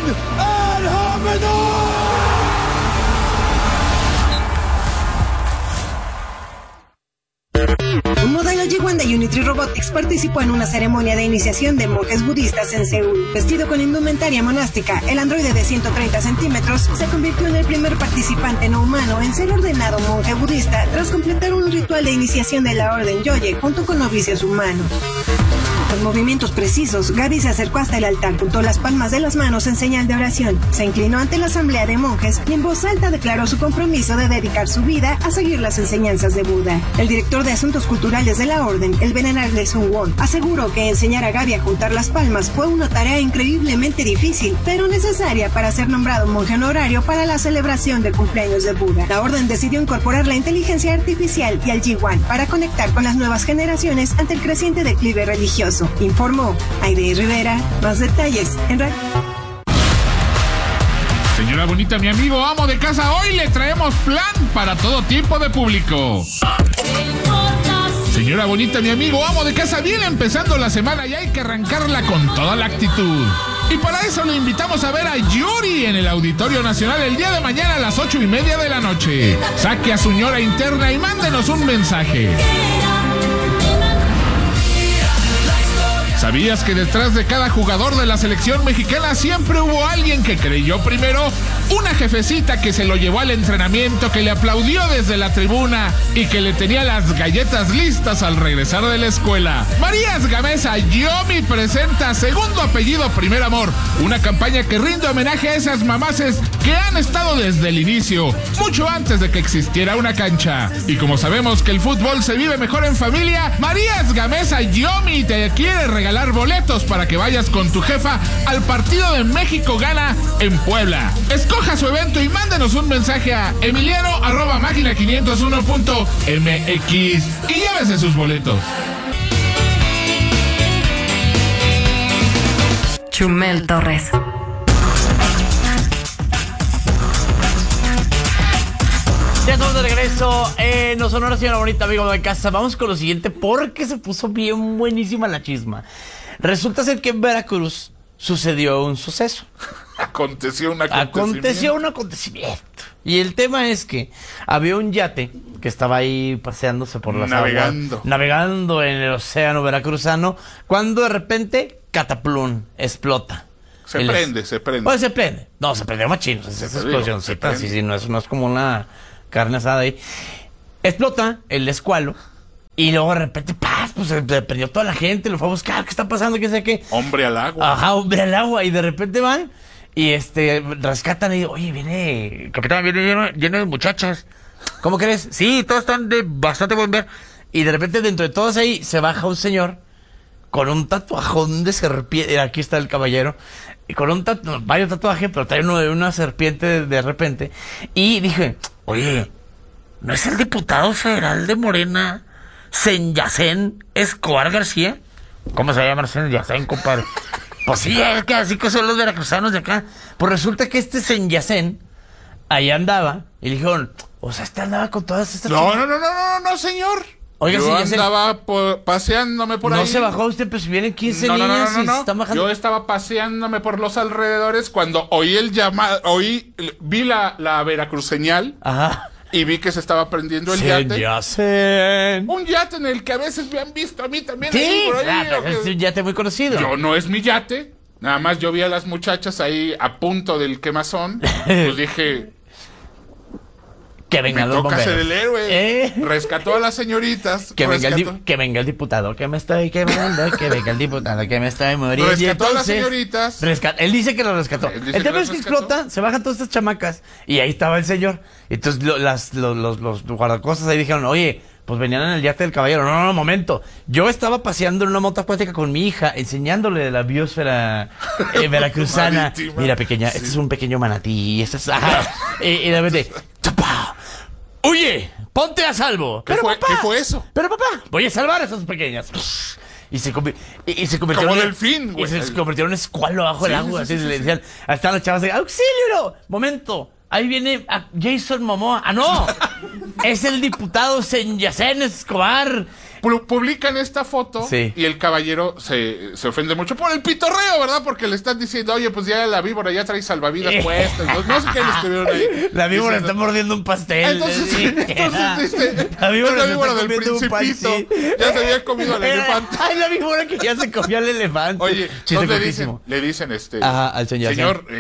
el Hombre. Un modelo G1 de Unitree Robotics participó en una ceremonia de iniciación de monjes budistas en Seúl. Vestido con indumentaria monástica, el androide de 130 centímetros se convirtió en el primer participante no humano en ser ordenado monje budista tras completar un ritual de iniciación de la orden Yoye junto con novicios humanos. Con movimientos precisos, Gaby se acercó hasta el altar, juntó las palmas de las manos en señal de oración, se inclinó ante la asamblea de monjes y en voz alta declaró su compromiso de dedicar su vida a seguir las enseñanzas de Buda. El director de Asuntos Culturales de la Orden, el venerable Sun Won, aseguró que enseñar a Gaby a juntar las palmas fue una tarea increíblemente difícil, pero necesaria para ser nombrado monje honorario para la celebración del cumpleaños de Buda. La Orden decidió incorporar la inteligencia artificial y al G1 para conectar con las nuevas generaciones ante el creciente declive religioso. Informó Aide Rivera. Más detalles en radio. Señora bonita, mi amigo amo de casa, hoy le traemos plan para todo tipo de público. Señora bonita, mi amigo amo de casa, viene empezando la semana y hay que arrancarla con toda la actitud. Y para eso le invitamos a ver a Yuri en el Auditorio Nacional el día de mañana a las 8:30 de la noche. Saque a su ñora interna y mándenos un mensaje. ¿Sabías que detrás de cada jugador de la selección mexicana siempre hubo alguien que creyó primero? Una jefecita que se lo llevó al entrenamiento, que le aplaudió desde la tribuna y que le tenía las galletas listas al regresar de la escuela. Marías Gamesa Yomi presenta Segundo Apellido Primer Amor, una campaña que rinde homenaje a esas mamaces que han estado desde el inicio, mucho antes de que existiera una cancha. Y como sabemos que el fútbol se vive mejor en familia, Marías Gamesa Yomi te quiere regalar boletos para que vayas con tu jefa al partido de México Gana en Puebla. Escoja su evento y mándenos un mensaje a emiliano@máquina501.mx y llévese sus boletos. Chumel Torres. Ya estamos de regreso en Los Sonora, señora bonita, amigo de casa. Vamos con lo siguiente porque se puso bien buenísima la chisma. Resulta ser que en Veracruz sucedió un suceso. Aconteció un acontecimiento. Y el tema es que había un yate que estaba ahí paseándose por las aguas, navegando en el océano veracruzano, cuando de repente, cataplum, explota. Se prende. Pues se prende. No, se prendió machino. Esa explosioncita. Sí, no es como una carne asada ahí. Explota el escualo. Y luego de repente, pues se prendió toda la gente. Lo fue a buscar. ¿Qué está pasando? ¿Qué sé qué? Hombre al agua. Ajá, hombre al agua. Y de repente van y rescatan y oye, capitán, viene lleno de muchachas. ¿Cómo crees? Sí, todos están de bastante buen ver. Y de repente dentro de todos ahí se baja un señor con un tatuajón de serpiente. Aquí está el caballero. Y con varios tatuajes, pero trae uno de una serpiente de repente. Y dije, oye, ¿no es el diputado federal de Morena, Senyacén Escobar García? ¿Cómo se llama Senyacén, compadre? Pues sí, es que así que son los veracruzanos de acá. Pues resulta que este Senyacén ahí andaba. Y le dijeron, o sea, andaba con todas estas... No, señor. Oiga, yo andaba paseándome por ahí. ¿No se bajó usted? Pues vienen 15 niñas y se están bajando. Yo estaba paseándome por los alrededores cuando oí el llamado, vi la veracruceñal. Ajá. Y vi que se estaba prendiendo el yate. Yacen. Un yate en el que a veces me han visto a mí también. Sí, claro, es un yate muy conocido. Yo no es mi yate. Nada más yo vi a las muchachas ahí a punto del quemazón. Pues dije... Que vengan los bomberos. Ser el héroe. Rescató a las señoritas. Que venga el diputado que me estoy quemando. Que venga el diputado que me estoy muriendo. Rescató a las señoritas. Él dice que lo rescató. El tema es que explota, se bajan todas estas chamacas. Y ahí estaba el señor. Entonces los guardacostas ahí dijeron, oye, pues venían en el yate del caballero. No, momento. Yo estaba paseando en una moto acuática con mi hija, enseñándole de la biosfera veracruzana. Mira, pequeña, este es un pequeño manatí. Este es... y de repente... ¡Chapa! Oye, ponte a salvo. ¿Qué fue eso? Pero papá, voy a salvar a esas pequeñas. Y se convirtió como delfín, güey. Y se convirtió en un escualo bajo el agua. Así le decían, hasta las chavas de ¡auxilio! Momento, ahí viene Jason Momoa. ¡Ah, no! Es el diputado Senyacén Escobar. publican esta foto Sí. y el caballero se ofende mucho por el pitorreo, ¿verdad? Porque le están diciendo, oye, pues ya la víbora ya trae salvavidas puestas. No sé qué le estuvieron ahí. La víbora diciendo. está mordiendo un pastel. Entonces dice, la víbora del comiendo un Principito. pan, sí. Ya se había comido al elefante. Ay, la víbora que ya se comió al elefante. Oye, Chiste entonces cortísimo. le dicen Ajá, al señor.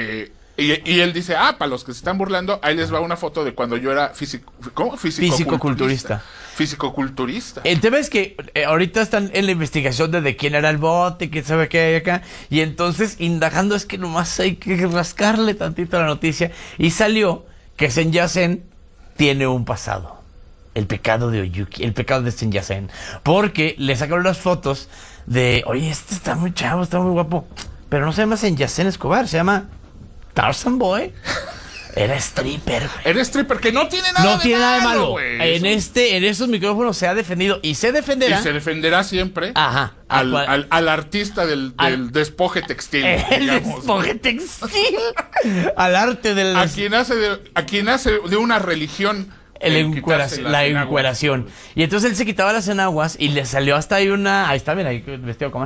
y él dice, para los que se están burlando, ahí les va una foto de cuando yo era Fisicoculturista. Fisicoculturista. El tema es que ahorita están en la investigación de quién era el bote, quién sabe qué hay acá, y entonces indagando es que nomás hay que rascarle tantito a la noticia, y salió que Sen Yat-sen tiene un pasado. El pecado de Oyuki, el pecado de Sen Yat-sen, porque le sacaron las fotos de, oye, este está muy chavo, está muy guapo, pero no se llama Sen Yat-sen Escobar, se llama Tarzan Boy. Era stripper. Era stripper, que no tiene nada de malo, güey. En esos micrófonos se ha defendido y se defenderá. Y se defenderá siempre Ajá. al artista del despoje textil. El despoje textil. Al arte del... A quien hace de una religión. La encueración. Y entonces él se quitaba las enaguas y le salió hasta ahí ahí está, mira, ahí vestido como...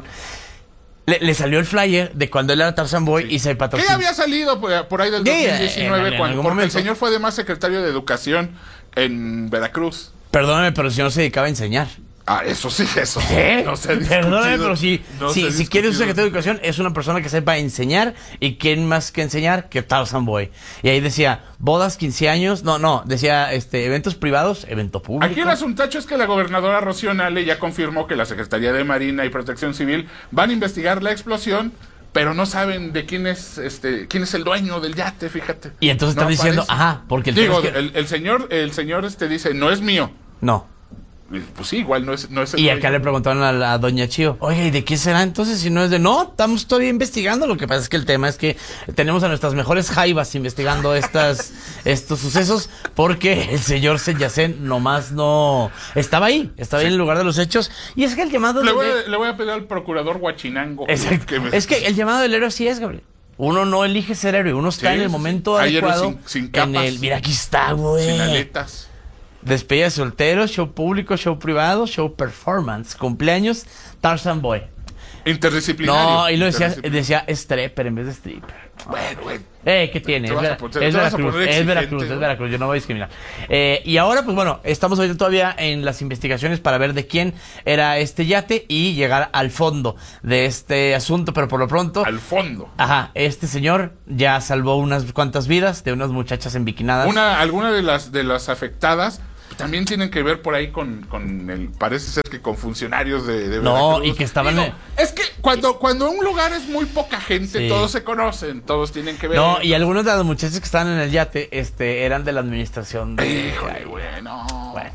Le salió el flyer de cuando él era Tarzan Boy y se patrocinó. Que había salido por ahí del 2019, porque el señor fue además secretario de Educación en Veracruz. Perdóname, pero si no se dedicaba a enseñar. Eso sí. No se ha Perdóname, pero si quiere un secretario de Educación, es una persona que sepa enseñar. ¿Y quién más que enseñar que Tarzan Boy? Y ahí decía, bodas, 15 años. No, decía eventos privados, evento público. Aquí el asuntacho es que la gobernadora Rocío Nale ya confirmó que la Secretaría de Marina y Protección Civil van a investigar la explosión, pero no saben de quién es el dueño del yate, fíjate. Y entonces están diciendo, porque el señor dice, no es mío. No. Pues sí, igual no es el y acá le preguntaron a la doña Chío, oye, ¿y de qué será entonces si no es de...? No, estamos todavía investigando. Lo que pasa es que el tema es que tenemos a nuestras mejores jaivas investigando estos sucesos, porque el señor Sen Yat-sen nomás no... Estaba ahí en el lugar de los hechos. Y es que el llamado... Le voy a pedir al procurador Huachinango. Exacto. Es que el llamado del héroe así es, Gabriel. Uno no elige ser héroe, uno está en el momento adecuado. Sin capas. Mira, aquí está, güey. Sin aletas. Despedida de soltero, show público, show privado, show performance, cumpleaños, Tarzan Boy. Interdisciplinario. No, y lo decía stripper en vez de stripper. Bueno. ¿Qué tiene? Es Veracruz, yo no voy a discriminar. Y ahora, pues bueno, estamos ahorita todavía en las investigaciones para ver de quién era este yate y llegar al fondo de este asunto, pero por lo pronto... Al fondo. Ajá, este señor ya salvó unas cuantas vidas de unas muchachas embiquinadas. Alguna de las afectadas también tienen que ver por ahí con parece ser que con funcionarios de Veracruz. No, y que estaban... es que cuando un lugar es muy poca gente, sí, todos se conocen, todos tienen que ver. No, y algunos de los muchachos que estaban en el yate eran de la administración de... Híjole, bueno.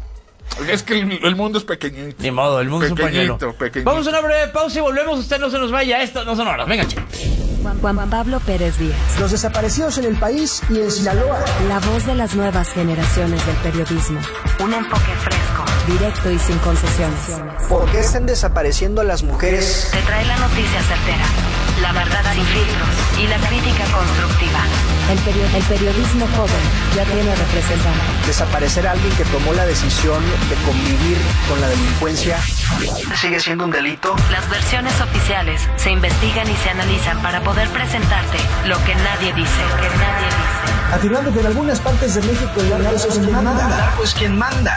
Es que el mundo es pequeñito. Ni modo, el mundo es un pañuelo. Pequeñito. Vamos a una breve pausa y volvemos. Usted no se nos vaya. Esto no son horas. Venga, che. Juan Pablo Pérez Díaz. Los desaparecidos en el país y en Sinaloa. La voz de las nuevas generaciones del periodismo. Un enfoque fresco, directo y sin concesiones. ¿Por qué están desapareciendo a las mujeres? Te trae la noticia certera, la verdad sin filtros y la crítica constructiva. El periodismo joven ya tiene representante. Desaparecer a alguien que tomó la decisión de convivir con la delincuencia sigue siendo un delito. Las versiones oficiales se investigan y se analizan para poder presentarte lo que nadie dice. Afirmando que en algunas partes de México el narco es quien manda. El narco es quien manda.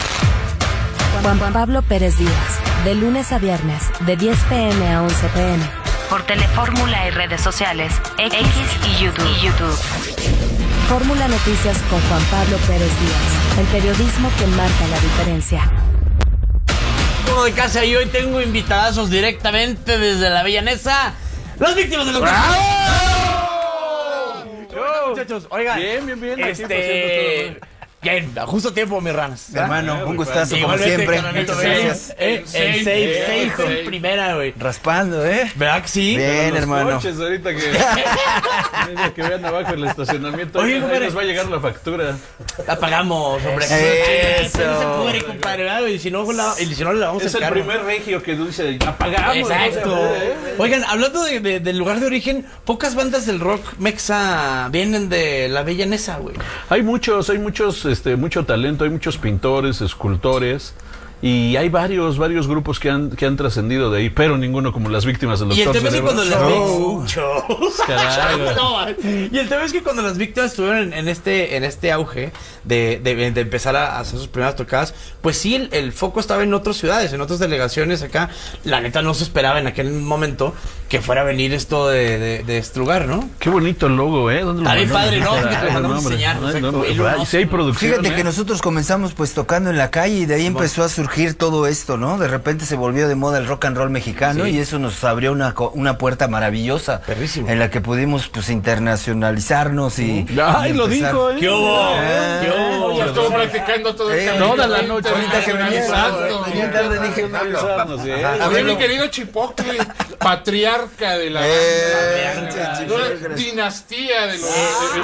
Juan Pablo Pérez Díaz, de lunes a viernes, de 10 p.m. a 11 p.m. Por Telefórmula y redes sociales, X y YouTube. Fórmula Noticias con Juan Pablo Pérez Díaz, el periodismo que marca la diferencia. Como de casa, y hoy tengo invitadazos directamente desde la Villanesa, las víctimas de los... ¡Bravo! Muchachos, oigan, bien. Bien, justo a tiempo, mis ranas. Hermano, un gustazo como Igualmente, siempre. carnalito, Muchas gracias. El safe en primera, güey. Raspando, ¿eh? ¿Verdad que sí? Bien, hermano. Coches, ahorita que vean abajo el estacionamiento, Oye, ahí compadre, nos va a llegar la factura. la pagamos, hombre. Eso. No se puede, compadre, ¿verdad? Y si no le vamos a Es el sacar. primer regio que dice, apagamos. Exacto. Oigan, hablando del lugar de origen, pocas bandas del rock mexa vienen de la Villanesa, güey. Hay mucho talento, hay muchos pintores, escultores. Y hay varios grupos que han trascendido de ahí, pero ninguno como las víctimas del Y el Doctor tema es que Cerebro. Y el tema es que cuando las víctimas estuvieron en este auge de empezar a hacer sus primeras tocadas, pues sí, el foco estaba en otras ciudades, en otras delegaciones acá. La neta no se esperaba en aquel momento que fuera a venir esto de este lugar, ¿no? Qué bonito el logo, ¿eh? ¿Dónde lo Está bien mandaron? padre, ¿no? Caray, Fíjate, lo mandamos hombre. enseñar. Ay, Perfecto. no, Y luego, sí hay producción. Fíjate que ¿eh? nosotros comenzamos pues tocando en la calle y de ahí empezó a surgir todo esto, ¿no? De repente se volvió de moda el rock and roll mexicano y eso nos abrió una puerta maravillosa. Perrísimo. En la que pudimos pues internacionalizarnos y... Ay, y lo empezar. dijo, ¿eh? ¿Qué hubo? ¿Qué hubo? Ya estuvo practicando todo el camino. Toda la noche. Ahorita que venía tarde dije, Internacionalizarnos, ¿eh? A Oye, ver, mi querido Chipotle, patriarca de la Chipotle. dinastía de los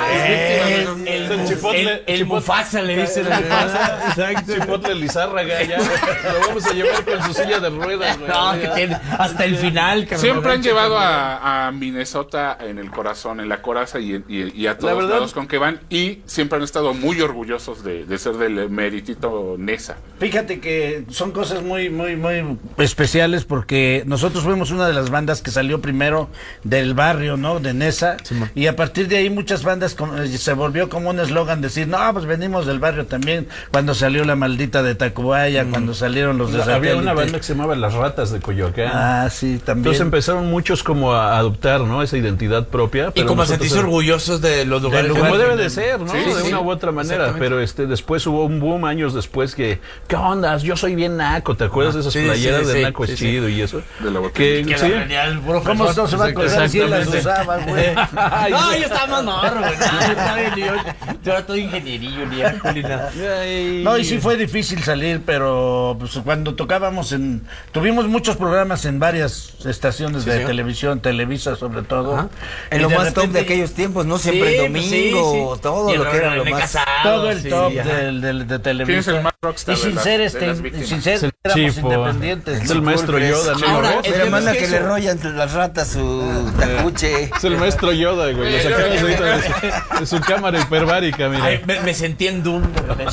El Mufasa le dicen. Chipotle Lizárraga, ya. Lo vamos a llevar con su silla de ruedas, güey. No, que tiene hasta el final. carnal. Siempre han llevado a Minnesota en el corazón, en la coraza y a todos verdad- lados con que van, y siempre han estado muy orgullosos de ser del meritito Nesa. Fíjate que son cosas muy especiales porque nosotros fuimos una de las bandas que salió primero del barrio, ¿no? De Nesa. Y a partir de ahí muchas bandas se volvió como un eslogan decir, no, pues venimos del barrio también. Cuando salió La Maldita de Tacubaya, cuando salieron los de Había una Satélite. banda que se llamaba Las Ratas de Coyoacán. Ah, sí, también. Entonces empezaron muchos como a adoptar, ¿no? Esa identidad propia. Y pero como a nosotros sentirse orgullosos de los lugares. como debe de ser, ¿no? Sí, de sí, una sí. u otra manera. Exactamente. Pero después hubo un boom años después que, ¿qué onda? Yo soy bien naco. ¿Te acuerdas de esas Sí, playeras sí, de sí, naco sí, chido y eso? De la botella. Que sí. la vendía el puro ¿Cómo fresón. no se va a colgar si él las usaba, güey? No, yo estaba más morro, güey. No, yo estaba bien, yo era todo ingenierillo, ni nada. No, y sí fue difícil salir, pero pues, cuando tocábamos tuvimos muchos programas en varias estaciones de televisión, Televisa sobre todo. Ajá. En Y lo de más top repente, de aquellos tiempos, ¿no? Siempre el domingo, todo lo que era lo más... todo el sí, top ajá. de ¿Quién es el Televisa. más rockstar Y sin de ser las víctimas? sin ser Es el éramos Chipo. independientes. Es el maestro Yoda, ¿no? Ahora, ¿No? el Pero tema manda es que que le eso- rollan las ratas su tacuche. Es el maestro Yoda, güey. Lo sacamos ahorita de su cámara hiperbárica, mira. Ay, me sentí en Dune.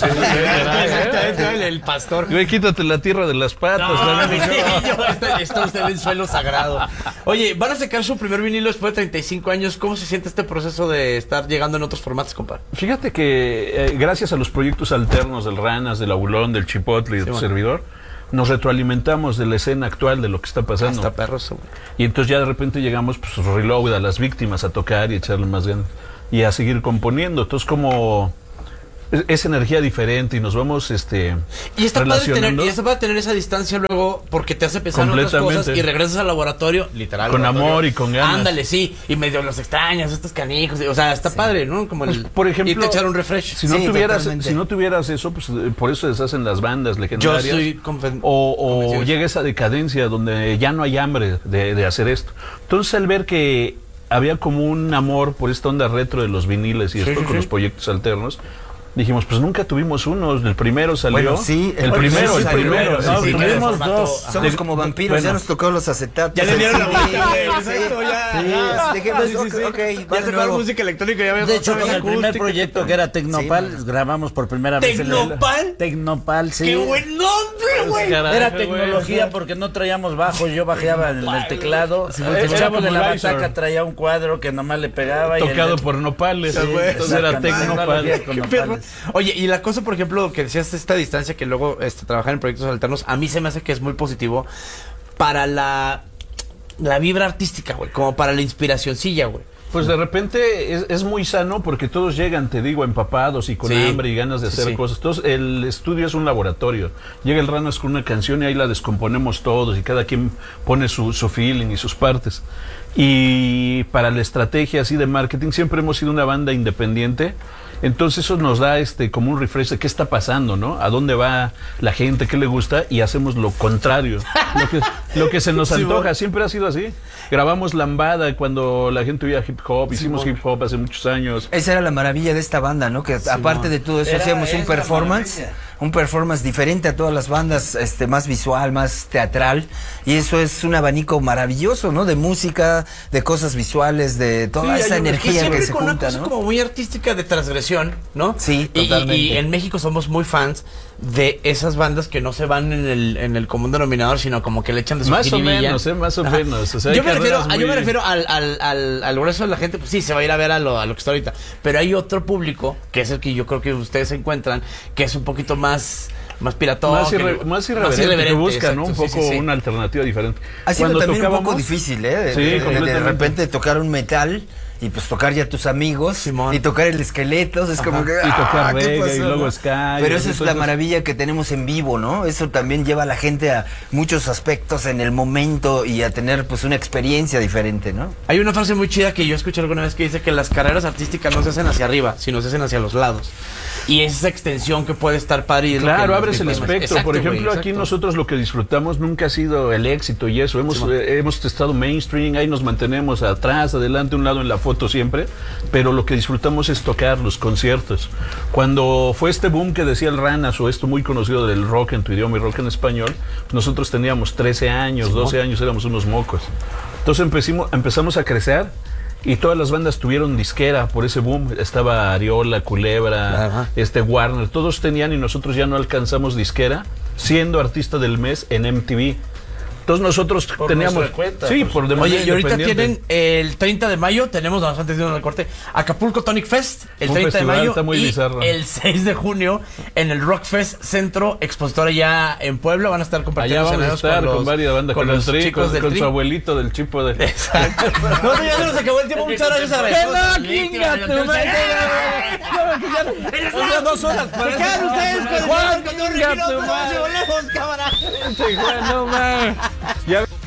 El pastor. Güey, quítate la tierra de las patas. No, también. está usted en suelo sagrado. Oye, van a sacar su primer vinilo después de 35 años. ¿Cómo se siente este proceso de estar llegando en otros formatos, compadre? Fíjate que gracias a los proyectos alternos del Ranas, del Abulón, del Chipotle y de tu servidor, nos retroalimentamos de la escena actual de lo que está pasando. Está perros, güey. Y entonces ya de repente llegamos, pues, reload a las víctimas a tocar y echarle más ganas y a seguir componiendo. Entonces, como es energía diferente y nos vamos Y está padre relacionando tener esa distancia luego porque te hace pensar en otras cosas Completamente. y regresas al laboratorio, literal. Con laboratorio. amor y con ganas. Ándale, sí. Y medio los extrañas, estos canijos. O sea, está padre, ¿no? Como Pues, por ejemplo, irte a echar un refresh. Si no, Sí, tuvieras, totalmente. si no tuvieras eso, pues por eso deshacen las bandas Yo legendarias. estoy o convencido. llega esa decadencia donde ya no hay hambre de hacer esto. Entonces, al ver que había como un amor por esta onda retro de los viniles y esto con los proyectos alternos, dijimos, pues nunca tuvimos uno. El primero salió. Bueno, sí, el primero. sí salió. No, Sí, tuvimos formato. dos. Somos como vampiros, bueno. ya nos tocó los acetatos. Ya le dieron la el vuelta, CD, güey. sí. Exacto, ya. Sí, dijimos, ok, va Ya de tocaron nuevo. música electrónica. Ya De hecho, con el primer proyecto que era Tecnopal, grabamos por primera vez. ¿Tecnopal? Tecnopal, sí. ¡Qué buen nombre, güey! Carajo, Era güey. tecnología porque no traíamos bajo, yo bajeaba en el teclado. El era chavo como de la Lysol. bataca traía un cuadro que nomás le pegaba. Tocado y por nopales. Sí, Entonces era exactamente. Tecnopal. Tecnología con nopales. Oye, y la cosa, por ejemplo, que decías esta distancia que luego trabajar en proyectos alternos, a mí se me hace que es muy positivo para la vibra artística, güey, como para la inspiracioncilla, güey. Pues de repente es muy sano porque todos llegan, te digo, empapados y con Sí. hambre y ganas de Sí, hacer sí. cosas. Entonces el estudio es un laboratorio. Llega el Ranas con una canción y ahí la descomponemos todos y cada quien pone su feeling y sus partes. Y para la estrategia así de marketing siempre hemos sido una banda independiente. Entonces eso nos da como un refresh de qué está pasando, ¿no? A dónde va la gente, qué le gusta y hacemos lo contrario. Lo que se nos antoja, siempre ha sido así. Grabamos Lambada cuando la gente oía hip hop, hicimos hip hop hace muchos años. Esa era la maravilla de esta banda, ¿no? Que aparte de todo eso hacíamos un performance diferente a todas las bandas, más visual, más teatral, y eso es un abanico maravilloso, ¿no? De música, de cosas visuales, de toda esa energía que siempre se con una junta, cosa ¿no? como muy artística de transgresión, ¿no? Sí, Y totalmente. en México somos muy fans de esas bandas que no se van en el común denominador, sino como que le echan de su Más o jiribilla. menos, más o menos. O sea, yo me refiero al grueso de la gente, pues sí, se va a ir a ver a lo que está ahorita. Pero hay otro público, que es el que yo creo que ustedes encuentran, que es un poquito más piratón. Más irreverente, que buscan, ¿no? Un poco una alternativa diferente. Ha sido también un poco difícil, ¿eh? De repente tocar un metal y pues tocar ya tus amigos, Simón, y tocar el Esqueletos, es como que... Y tocar reggae y luego Sky. Pero eso es la maravilla que tenemos en vivo, ¿no? Eso también lleva a la gente a muchos aspectos en el momento y a tener pues una experiencia diferente, ¿no? Hay una frase muy chida que yo escuché alguna vez que dice que las carreras artísticas no se hacen hacia arriba, sino se hacen hacia los lados. Y esa extensión que puede estar padre. Claro, abres el espectro. Exacto, por ejemplo, aquí nosotros lo que disfrutamos nunca ha sido el éxito y eso. Hemos estado mainstream, ahí nos mantenemos atrás, adelante, un lado en la foto siempre, pero lo que disfrutamos es tocar los conciertos. Cuando fue este boom que decía el Ranas, o esto muy conocido del rock en tu idioma y rock en español, nosotros teníamos 13 años, 12 años, éramos unos mocos. Entonces empezamos a crecer. Y todas las bandas tuvieron disquera por ese boom. Estaba Ariola, Culebra, Warner, todos tenían y nosotros ya no alcanzamos disquera, siendo artista del mes en MTV. Entonces nosotros teníamos... Cuenta, sí, por de manera Oye, y ahorita independiente. tienen el 30 de mayo, tenemos antes de ir al corte, Acapulco Tonic Fest, el Un 30 de festival, mayo, está muy y bizarro. el 6 de junio en el Rock Fest Centro Expositor allá en Puebla. Van a estar compartiendo Allá vamos a estar con varias bandas, con los el Tri, chicos del con Tri. su abuelito del Chipo de... Exacto. No, ya se nos acabó el tiempo. Muchas gracias a Unas 2 horas para quedan ustedes con Juan, el cámara. no, man. Ya